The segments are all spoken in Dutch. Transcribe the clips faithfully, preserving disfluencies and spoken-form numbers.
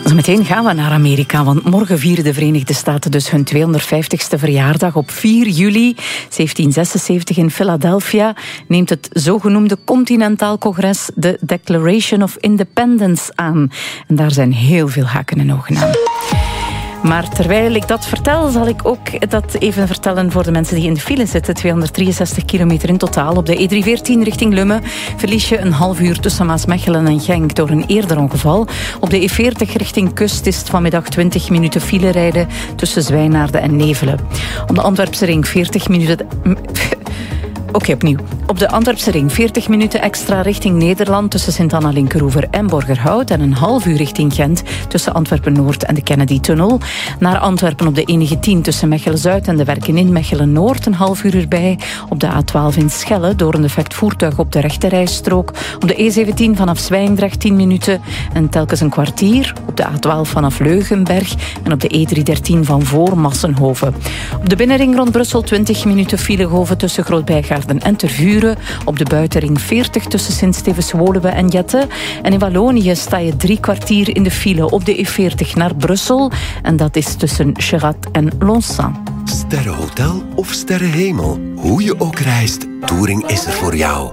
Zometeen gaan we naar Amerika, want morgen vieren de Verenigde Staten dus hun tweehonderdvijftigste verjaardag. Op vier juli zeventienhonderdzesenzeventig in Philadelphia neemt het zogenoemde Continentaal Congres de Declaration of Independence aan. En daar zijn heel veel haken en ogen aan. Maar terwijl ik dat vertel, zal ik ook dat even vertellen voor de mensen die in de file zitten. tweehonderddrieënzestig kilometer in totaal. Op de E driehonderdveertien richting Lummen verlies je een half uur tussen Maasmechelen en Genk door een eerder ongeval. Op de E veertig richting Kust is het vanmiddag twintig minuten file rijden tussen Zwijnaarden en Nevelen. Om de Antwerpse ring veertig minuten... Oké, okay, opnieuw. Op de Antwerpse ring veertig minuten extra richting Nederland tussen Sint-Anna-Linkeroever en Borgerhout en een half uur richting Gent tussen Antwerpen-Noord en de Kennedy-tunnel. Naar Antwerpen op de E negentien tussen Mechelen-Zuid en de Werken in Mechelen-Noord een half uur erbij. Op de A twaalf in Schelle door een defect voertuig op de rechterrijstrook. Op de E zeventien vanaf Zwijndrecht tien minuten en telkens een kwartier. Op de A twaalf vanaf Leugenberg en op de E driehonderddertien van voor Massenhoven. Op de binnenring rond Brussel twintig minuten filehoven tussen Groot-Bijgaarden en Tervuren. Op de buitenring veertig tussen Sint-Stevens-Woluwe en Jette. En in Wallonië sta je drie kwartier in de file op de E veertig naar Brussel. En dat is tussen Cherat en Lonsan. Sterrenhotel of sterrenhemel. Hoe je ook reist, Touring is er voor jou.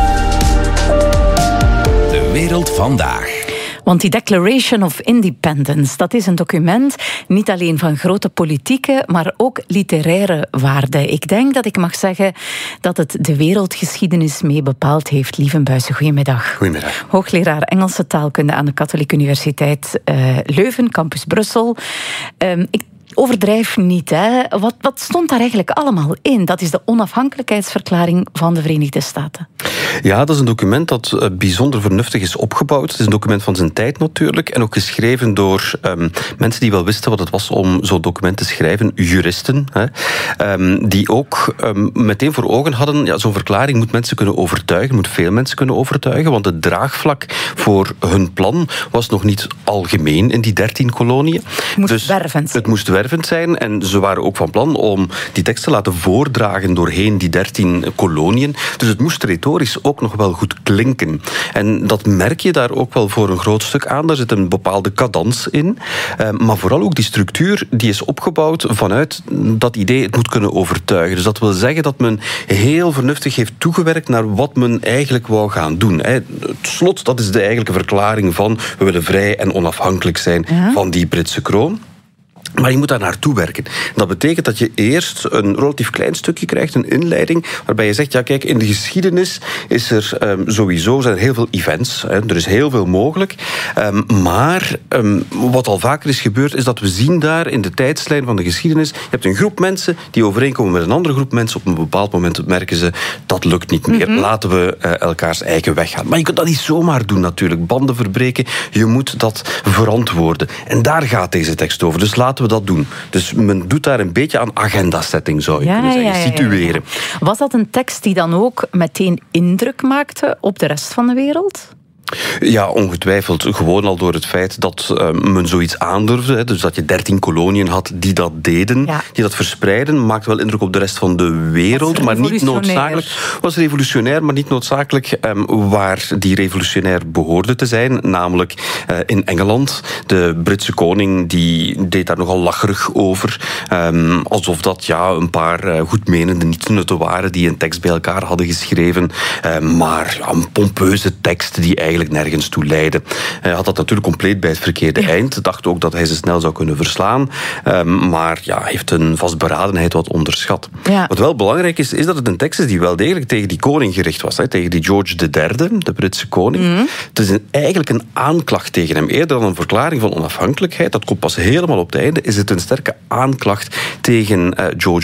De wereld vandaag. Want die Declaration of Independence, dat is een document niet alleen van grote politieke, maar ook literaire waarde. Ik denk dat ik mag zeggen dat het de wereldgeschiedenis mee bepaald heeft. Lieven Buijsen, goedemiddag. Goedemiddag. Hoogleraar Engelse taalkunde aan de Katholieke Universiteit uh, Leuven, campus Brussel. Um, ik Overdrijf niet, hè. Wat, wat stond daar eigenlijk allemaal in? Dat is de onafhankelijkheidsverklaring van de Verenigde Staten. Ja, dat is een document dat bijzonder vernuftig is opgebouwd. Het is een document van zijn tijd natuurlijk. En ook geschreven door um, mensen die wel wisten wat het was om zo'n document te schrijven. Juristen. Hè, um, die ook um, meteen voor ogen hadden, ja, zo'n verklaring moet mensen kunnen overtuigen, moet veel mensen kunnen overtuigen. Want het draagvlak voor hun plan was nog niet algemeen in die dertien koloniën. Het moest dus wervend zijn. Het moest wervend zijn. En ze waren ook van plan om die tekst te laten voordragen doorheen die dertien koloniën. Dus het moest retorisch ook nog wel goed klinken. En dat merk je daar ook wel voor een groot stuk aan. Daar zit een bepaalde cadans in. Uh, maar vooral ook die structuur die is opgebouwd vanuit dat idee het moet kunnen overtuigen. Dus dat wil zeggen dat men heel vernuftig heeft toegewerkt naar wat men eigenlijk wou gaan doen. Hè. Het slot, dat is de eigenlijke verklaring van we willen vrij en onafhankelijk zijn ja. van die Britse kroon. Maar je moet daar naartoe werken. Dat betekent dat je eerst een relatief klein stukje krijgt, een inleiding, waarbij je zegt, ja kijk, in de geschiedenis is er um, sowieso zijn er heel veel events. Hè, er is heel veel mogelijk. Um, maar um, wat al vaker is gebeurd, is dat we zien daar in de tijdslijn van de geschiedenis, je hebt een groep mensen die overeenkomen met een andere groep mensen. Op een bepaald moment merken ze, dat lukt niet meer. Mm-hmm. Laten we uh, elkaars eigen weg gaan. Maar je kunt dat niet zomaar doen natuurlijk. Banden verbreken, je moet dat verantwoorden. En daar gaat deze tekst over. Dus laten we dat doen. Dus men doet daar een beetje aan agenda-setting, zou je ja, kunnen zeggen. Ja, ja, situeren. Ja, ja. Was dat een tekst die dan ook meteen indruk maakte op de rest van de wereld? Ja, ongetwijfeld. Gewoon al door het feit dat uh, men zoiets aandurfde. Hè, dus dat je dertien koloniën had die dat deden, ja. die dat verspreiden, maakt wel indruk op de rest van de wereld. Maar niet noodzakelijk. Was revolutionair, maar niet noodzakelijk um, waar die revolutionair behoorde te zijn. Namelijk uh, in Engeland. De Britse koning die deed daar nogal lacherig over. Um, alsof dat ja, een paar uh, goedmenende niet-nutten waren die een tekst bij elkaar hadden geschreven. Uh, maar ja, een pompeuze tekst die eigenlijk eigenlijk nergens toe leiden. Hij had dat natuurlijk compleet bij het verkeerde ja. eind. Dacht ook dat hij ze snel zou kunnen verslaan. Um, maar ja, heeft een vastberadenheid wat onderschat. Ja. Wat wel belangrijk is, is dat het een tekst is die wel degelijk tegen die koning gericht was. Hè, tegen die George de derde, de Britse koning. Mm. Het is een, eigenlijk een aanklacht tegen hem. Eerder dan een verklaring van onafhankelijkheid. Dat komt pas helemaal op het einde. Is het een sterke aanklacht tegen uh, George